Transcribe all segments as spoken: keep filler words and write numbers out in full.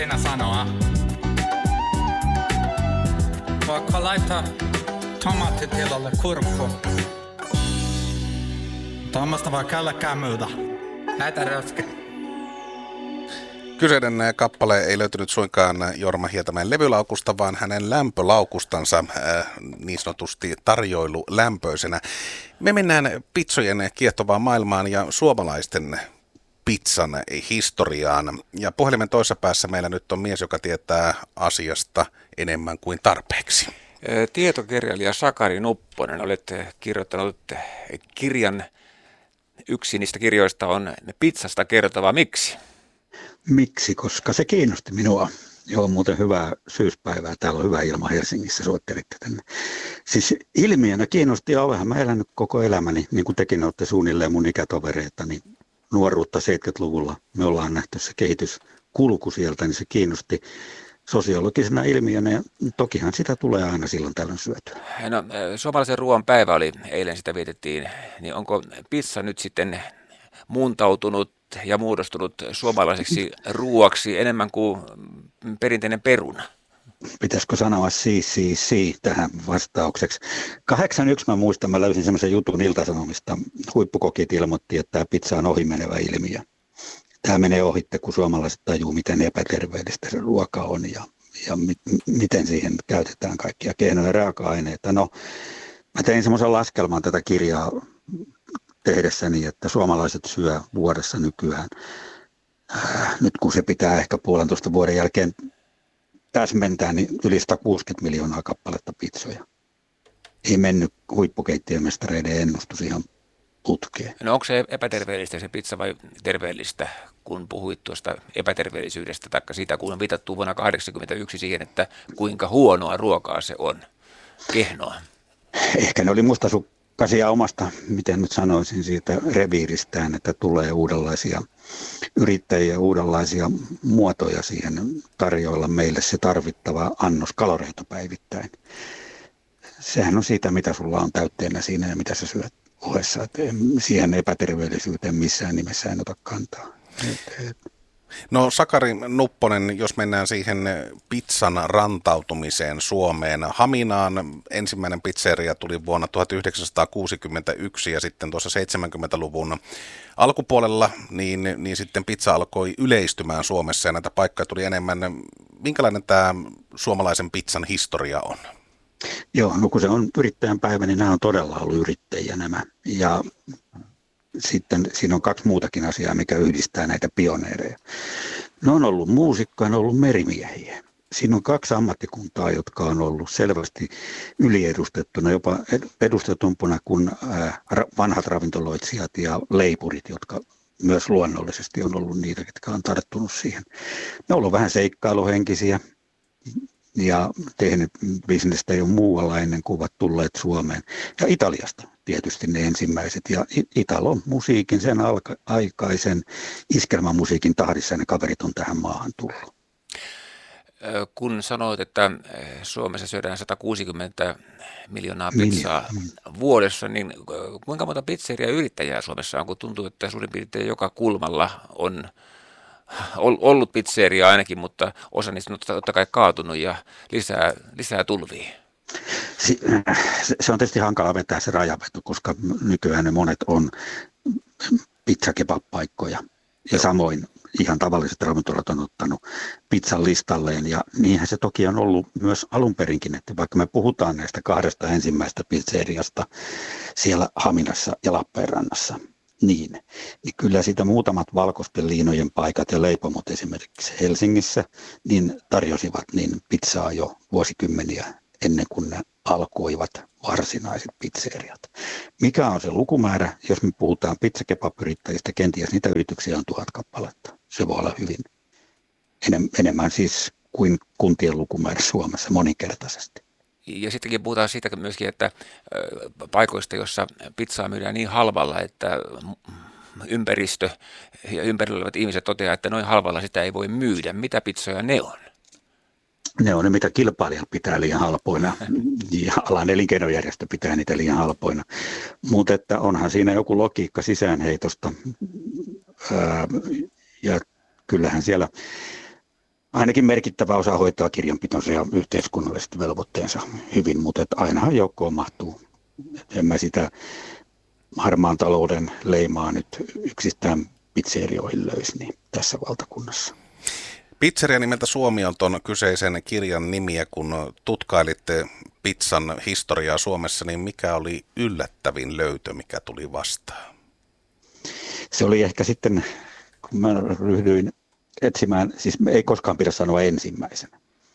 Enä sanoa. Voiko laittaa tomaattitilalle kurkku? Tuommoista voi kyllä kämyydä. Näitä röskä. Kyseinen kappale ei löytynyt suinkaan Jorma Hietamäen levylaukusta, vaan hänen lämpölaukustansa äh, niin sanotusti tarjoilulämpöisenä. Me mennään pitsojen kiehtovaan maailmaan ja suomalaisten pizzan historiaan. Ja puhelimen toisessa päässä meillä nyt on mies, joka tietää asiasta enemmän kuin tarpeeksi. Tietokirjailija Sakari Nupponen, olette kirjoittanut kirjan. Yksi niistä kirjoista on pizzasta kertova. Miksi? Miksi? Koska se kiinnosti minua. Joo, muuten hyvää syyspäivää. Täällä on hyvä ilma Helsingissä, suottelitte tänne. Siis ilmiönä kiinnosti ja olenhan mä elänyt koko elämäni, niin kuin tekin olette suunnilleen mun ikätovereita, niin nuoruutta seitsemänkymmentäluvulla me ollaan nähty se kehityskulku sieltä, niin se kiinnosti sosiologisena ilmiönä ja tokihan sitä tulee aina silloin tällöin syötyä. No, suomalaisen ruoan päivä oli, eilen sitä vietettiin, niin onko pizza nyt sitten muuntautunut ja muodostunut suomalaiseksi ruuaksi enemmän kuin perinteinen peruna? Pitäisikö sanoa siis, siis, siis tähän vastaukseksi? kahdeksankymmentäyksi mä muistan, mä löysin semmoisen jutun Ilta-Sanomista. Huippukokit ilmoitti, että tämä pizza on ohimenevä ilmiö. Tämä menee ohitte, kun suomalaiset tajuu, miten epäterveellistä se ruoka on ja, ja mi, miten siihen käytetään kaikkia keinoja ja raaka-aineita. No, mä tein semmoisen laskelman tätä kirjaa tehdessäni, että suomalaiset syö vuodessa nykyään, äh, nyt kun se pitää ehkä puolentoista vuoden jälkeen täsmentää, niin yli sata kuusikymmentä miljoonaa kappaletta pizzoja. Ei mennyt huippukeittiömestareiden ennustus ihan putkeen. No onko se epäterveellistä se pizza vai terveellistä, kun puhuit tuosta epäterveellisyydestä, tai siitä kun on viitattu vuonna kahdeksankymmentäyksi siihen, että kuinka huonoa ruokaa se on, kehnoa? Ehkä ne oli mustasukkaisia omasta, miten nyt sanoisin, siitä reviiristään, että tulee uudenlaisia yrittäjiä, uudenlaisia muotoja siihen tarjoilla meille se tarvittava annos kaloreita päivittäin. Sehän on siitä, mitä sulla on täytteenä siinä ja mitä sä syöt ohessa. Että siihen epäterveellisyyteen missään nimessä en ota kantaa. No Sakari Nupponen, jos mennään siihen pizzan rantautumiseen Suomeen. Haminaan ensimmäinen pizzeria tuli vuonna tuhatyhdeksänsataakuusikymmentäyksi ja sitten tuossa seitsemänkymmentäluvun alkupuolella niin, niin sitten pizza alkoi yleistymään Suomessa ja näitä paikkoja tuli enemmän. Minkälainen tämä suomalaisen pizzan historia on? Joo, no kun se on yrittäjän päivä, niin nämä on todella ollut yrittäjiä nämä. Ja sitten siinä on kaksi muutakin asiaa, mikä yhdistää näitä pioneereja. Ne on ollut muusikkoja, ne on ollut merimiehiä. Siinä on kaksi ammattikuntaa, jotka on ollut selvästi yliedustettuna, jopa edustetumpuna kuin vanhat ravintoloitsijat ja leipurit, jotka myös luonnollisesti on ollut niitä, jotka on tarttunut siihen. Ne on ollut vähän seikkailuhenkisiä ja tehnyt bisnestä jo muualla ennen kuin ovat tulleet Suomeen. Ja Italiasta tietysti ne ensimmäiset. Ja Italon musiikin, sen alka- aikaisen iskelmämusiikin tahdissa ne kaverit on tähän maahan tullut. Kun sanoit, että Suomessa syödään sata kuusikymmentä miljoonaa pizzaa Miljoona. vuodessa, niin kuinka monta pizzeria yrittäjää Suomessa on, kun tuntuu, että suurin piirtein joka kulmalla on ollut pizzeria ainakin, mutta osa niistä on totta kai kaatunut ja lisää, lisää tulvii. Se on tietysti hankala vetää se rajaveto, koska nykyään ne monet on pizzakebab-paikkoja. Ja Joo. samoin ihan tavalliset ravintolat on ottanut pizzan listalleen. Ja niinhän se toki on ollut myös alun perinkin, että vaikka me puhutaan näistä kahdesta ensimmäistä pizzeriasta siellä Haminassa ja Lappeenrannassa, niin, niin kyllä siitä muutamat valkoisten liinojen paikat ja leipomot esimerkiksi Helsingissä niin tarjosivat niin pizzaa jo vuosikymmeniä ennen kuin ne alkoivat varsinaiset pizzeriat. Mikä on se lukumäärä, jos me puhutaan pizzakebab-yrittäjistä, kenties niitä yrityksiä on tuhat kappaletta. Se voi olla hyvin enem- enemmän siis kuin kuntien lukumäärä Suomessa moninkertaisesti. Ja sittenkin puhutaan siitä myöskin, että paikoista, jossa pizzaa myydään niin halvalla, että ympäristö ja ympärillä olevat ihmiset toteaa, että noin halvalla sitä ei voi myydä. Mitä pizzoja ne on? Ne on ne, mitä kilpailijat pitää liian halpoina ja alan elinkeinojärjestö pitää niitä liian halpoina. Mutta että onhan siinä joku logiikka sisäänheitosta. Ää, ja kyllähän siellä ainakin merkittävä osa hoitaa kirjanpitonsa ja yhteiskunnalliset velvoitteensa hyvin, mutta että ainahan joukkoon mahtuu. Et en mä sitä harmaan talouden leimaa nyt yksistään pizzerioihin löysi niin tässä valtakunnassa. Pizzeria nimeltä Suomi on tuon kyseisen kirjan nimiä, kun tutkailitte pizzan historiaa Suomessa, niin mikä oli yllättävin löytö, mikä tuli vastaan? Se oli ehkä sitten, kun mä ryhdyin etsimään, siis ei koskaan pidä sanoa ensimmäisenä,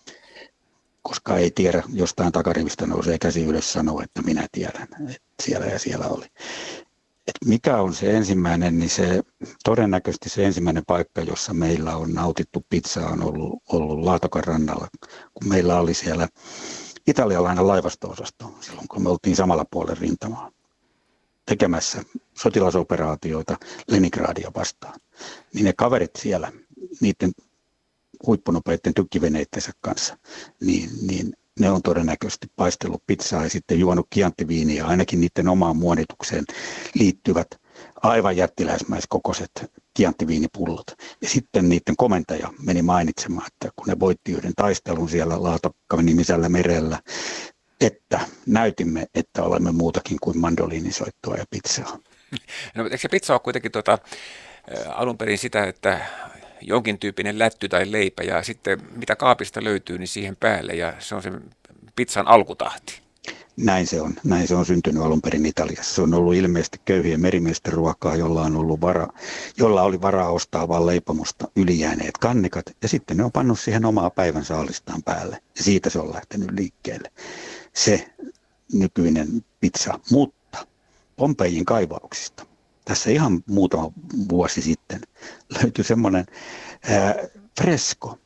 koska ei tiedä, jostain takarivistä nousee käsi ylös sanoa, että minä tiedän, että siellä ja siellä oli. Et mikä on se ensimmäinen, niin se todennäköisesti se ensimmäinen paikka, jossa meillä on nautittu pizzaa, on ollut, ollut Laatokan rannalla, kun meillä oli siellä italialainen laivasto-osasto, silloin kun me oltiin samalla puolella rintamaa tekemässä sotilasoperaatioita Leningradia vastaan. Niin ne kaverit siellä, niiden huippunopeiden tykkiveneittensä kanssa, niin, niin ne on todennäköisesti paistellut pizzaa ja sitten juonut kianttiviiniä, ainakin niiden omaan muonitukseen liittyvät aivan jättiläismäiskokoiset kianttiviinipullot. Ja sitten niiden komentaja meni mainitsemaan, että kun ne voitti yhden taistelun siellä Laatokka-nimisellä merellä, että näytimme, että olemme muutakin kuin mandoliinisoittoa ja pizzaa. No, eikö se pizza ole kuitenkin tuota, alun perin sitä, että jonkin tyyppinen lätty tai leipä ja sitten mitä kaapista löytyy, niin siihen päälle ja se on se pizzan alkutahti. Näin se on. Näin se on syntynyt alun perin Italiassa. Se on ollut ilmeisesti köyhien merimiesten ruokaa, jolla, on ollut vara, jolla oli varaa ostaa vain leipomusta ylijääneet kannikat ja sitten ne on pannut siihen omaa päivän saalistaan päälle ja siitä se on lähtenyt liikkeelle. Se nykyinen pizza, mutta Pompejin kaivauksista. Tässä ihan muutama vuosi sitten löytyi semmoinen ää, fresko,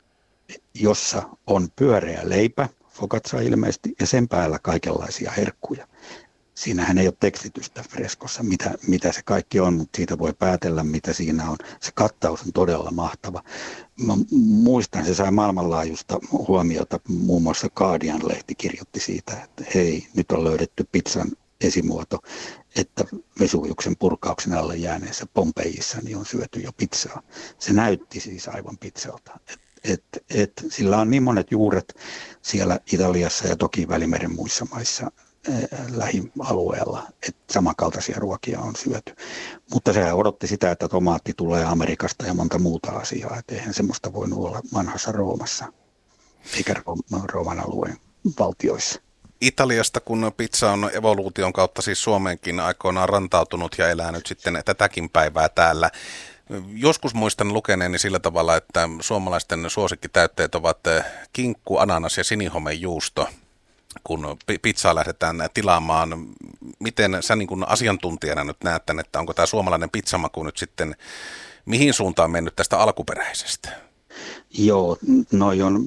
jossa on pyöreä leipä, focaccia ilmeisesti, ja sen päällä kaikenlaisia herkkuja. Siinähän ei ole tekstitystä freskossa, mitä, mitä se kaikki on, mutta siitä voi päätellä, mitä siinä on. Se kattaus on todella mahtava. Mä muistan, se sai maailmanlaajuista huomiota, muun muassa Guardian-lehti kirjoitti siitä, että hei, nyt on löydetty pizzan esimuoto, että Vesuviuksen purkauksen alle jääneessä Pompejissa niin on syöty jo pizzaa. Se näytti siis aivan pizzalta. Et, et, et, sillä on niin monet juuret siellä Italiassa ja toki Välimeren muissa maissa lähialueella, että samankaltaisia ruokia on syöty. Mutta sehän odotti sitä, että tomaatti tulee Amerikasta ja monta muuta asiaa, että eihän semmoista voinut olla vanhassa Roomassa, eikä Rooman alueen valtioissa. Italiasta, kun pizza on evoluution kautta siis Suomeenkin aikoinaan rantautunut ja elänyt sitten tätäkin päivää täällä. Joskus muistan lukeneeni sillä tavalla, että suomalaisten suosikkitäytteet ovat kinkku, ananas ja sinihomejuusto, kun pizzaa lähdetään tilaamaan. Miten sä niin kuin asiantuntijana nyt näet tämän, että onko tämä suomalainen pizzamaku nyt sitten, mihin suuntaan mennyt tästä alkuperäisestä? Joo, noi on,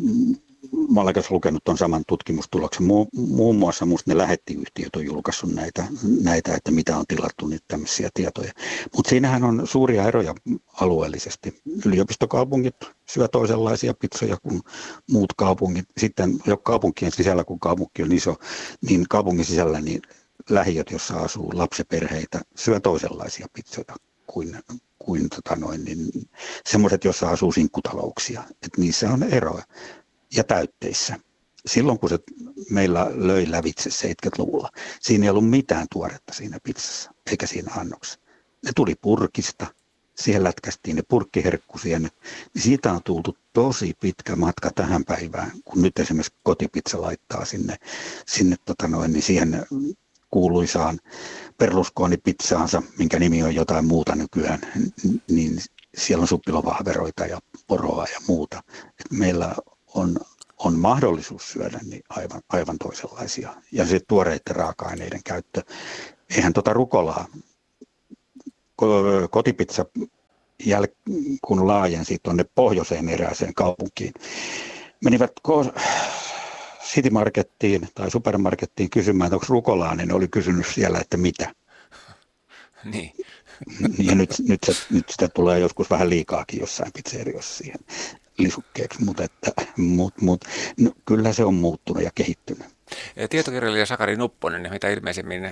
mä olen lukenut tuon saman tutkimustuloksen. Mu, muun muassa musta ne lähettiyhtiöt on julkaissut näitä, näitä, että mitä on tilattu nyt tämmöisiä tietoja. Mutta siinähän on suuria eroja alueellisesti. Yliopistokaupungit syö toisenlaisia pizzoja kuin muut kaupungit. Sitten jo kaupunkien sisällä, kun kaupunki on iso, niin kaupungin sisällä niin lähiöt, jossa asuu lapsiperheitä, syö toisenlaisia pizzoja kuin, kuin tota noin, niin semmoiset, joissa asuu sinkkutalouksia. Et niissä on eroja. Ja täytteissä. Silloin kun se meillä löi lävitse seitsemänkymmentäluvulla, siinä ei ollut mitään tuoretta siinä pizzassa, eikä siinä annoksessa. Ne tuli purkista, siihen lätkästiin ne purkkiherkkusienet, niin siitä on tultu tosi pitkä matka tähän päivään, kun nyt esimerkiksi kotipizza laittaa sinne, sinne tota noin, niin siihen kuuluisaan Berlusconi-pizzaansa, minkä nimi on jotain muuta nykyään, niin siellä on suppilovahveroita ja poroa ja muuta. Et meillä on, on mahdollisuus syödä niin aivan, aivan toisenlaisia. Ja se tuoreiden raaka-aineiden käyttö. Eihän tota rukolaa, kotipizza, jäl- kun laajensi tuonne pohjoiseen erääseen kaupunkiin, menivät ko- City Markettiin tai supermarkettiin kysymään, että onko rukolaa, niin ne oli kysynyt siellä, että mitä. Niin. Ja nyt, nyt, se, nyt sitä tulee joskus vähän liikaakin jossain pizzeriossa siihen lisukkeeksi, mutta että, mut, mut, no, kyllä se on muuttunut ja kehittynyt. Tietokirjailija Sakari Nupponen, mitä ilmeisemmin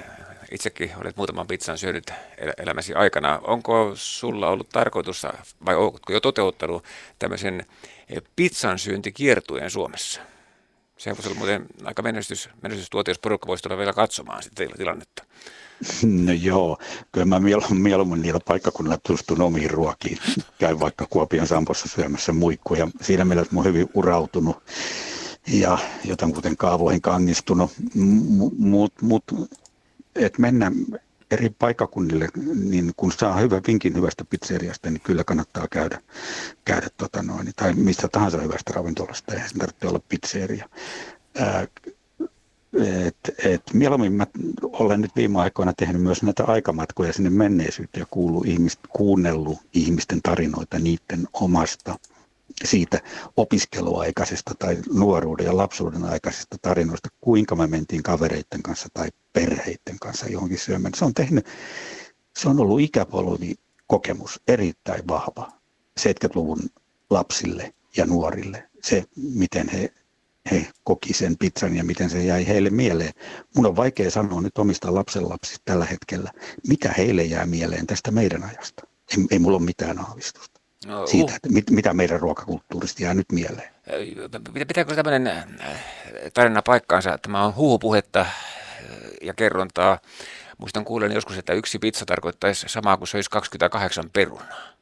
itsekin olet muutaman pizzan syönyt elämäsi aikana. Onko sulla ollut tarkoitus, vai oletko jo toteuttanut tämmöisen pizzan syöntikiertueen Suomessa? Sehän voisi olla muuten aika menestys, menestystuote, jos porukka voisi tulla vielä katsomaan sitä tilannetta. No joo, kyllä mä mieluummin niillä paikkakunnilla tutustun omiin ruokiin. Käyn vaikka Kuopion Sampossa syömässä muikkuja. Siinä mielessä mä oon hyvin urautunut ja jotankuten kaavoihin kangistunut. Mutta mut, että mennä eri paikkakunnille, niin kun saa hyvän vinkin hyvästä pizzeriasta, niin kyllä kannattaa käydä, käydä tota noin, tai mistä tahansa hyvästä ravintolasta. Eihän se tarvitse olla pizzeria. Ää, Et, et mieluummin mä olen nyt viime aikoina tehnyt myös näitä aikamatkoja sinne menneisyyteen ja kuullut ihmist, kuunnellut ihmisten tarinoita niiden omasta siitä opiskeluaikaisesta tai nuoruuden ja lapsuuden aikaisesta tarinoista, kuinka me mentiin kavereiden kanssa tai perheiden kanssa johonkin syömään. Se on tehnyt, se on ollut ikäpolvi kokemus erittäin vahva seitsemänkymmentäluvun lapsille ja nuorille. Se, miten he he koki sen pizzan ja miten se jäi heille mieleen. Mun on vaikea sanoa nyt omista lapsenlapsista tällä hetkellä, mitä heille jää mieleen tästä meidän ajasta. Ei, ei mulla ole mitään aavistusta no, siitä, uh. että mit, mitä meidän ruokakulttuurista jää nyt mieleen. Pitääkö tämmöinen tarina paikkaansa? Tämä on huhupuhetta ja kerrontaa. Muistan kuulen joskus, että yksi pizza tarkoittaisi samaa kuin se olisi kaksikymmentäkahdeksan perunaa.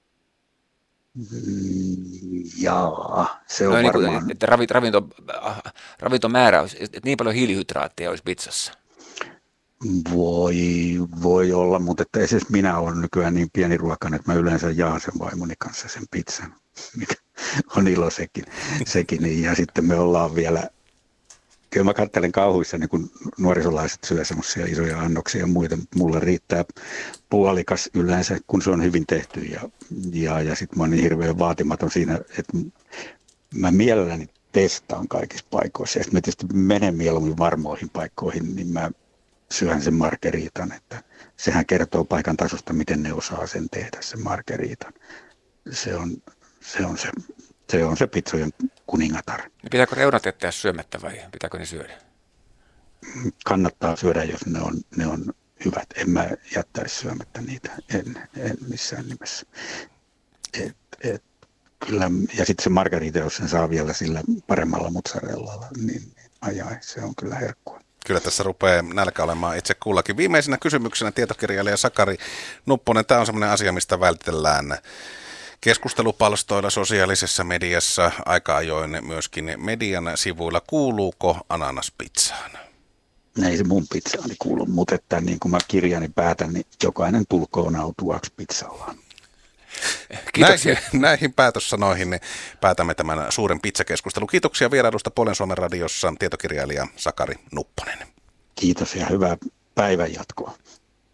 Jaa, se on no, varmaan. Niin kuin, että ravit, ravinto, ravintomäärä olisi, että niin paljon hiilihydraatteja olisi pizzassa. Voi, voi olla, mutta että esimerkiksi minä olen nykyään niin pieniruokainen, että mä yleensä jaan sen vaimoni kanssa sen pizzan, mikä on ilo sekin. sekin. Ja sitten me ollaan vielä, kyllä mä katselen kauhuissa, niin kun nuorisolaiset syö semmoisia isoja annoksia ja muita, mutta mulla riittää puolikas yleensä, kun se on hyvin tehty. Ja, ja, ja sitten mä oon niin hirveän vaatimaton siinä, että mä mielelläni testaan kaikissa paikoissa. Ja sitten mä tietysti menen mieluummin varmoihin paikkoihin, niin mä syön sen margeritan. Että sehän kertoo paikan tasosta, miten ne osaa sen tehdä, sen margeritan. Se on se, on se, se, on se pizzojen kuningatar. Pitääkö reunat jättää syömättä vai pitääkö ne syödä? Kannattaa syödä, jos ne on, ne on hyvät. En mä jättäisi syömättä niitä, en, en missään nimessä. Et, et, kyllä, ja sitten se margarita, jos sen saa vielä sillä paremmalla mozzarellalla, niin ajai, se on kyllä herkkua. Kyllä tässä rupeaa nälkä olemaan itse kullakin. Viimeisenä kysymyksenä tietokirjailija Sakari Nupponen. Tämä on sellainen asia, mistä vältellään keskustelupalstoilla, sosiaalisessa mediassa, aika ajoin myöskin median sivuilla. Kuuluuko ananas pizzaan? Ei se mun pizzaani kuulu, mutta että niin kuin mä kirjani päätän, niin jokainen tulkoon autuaksi pizzallaan. Näihin, näihin päätössanoihin niin päätämme tämän suuren pizzakeskustelun. Kiitoksia vierailusta Pohjolan Suomen radiossa tietokirjailija Sakari Nupponen. Kiitos ja hyvää päivän jatkoa.